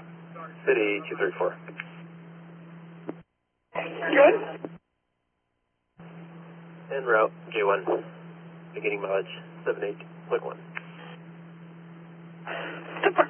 City 234. Good. En route, J1. Beginning mileage 78.1.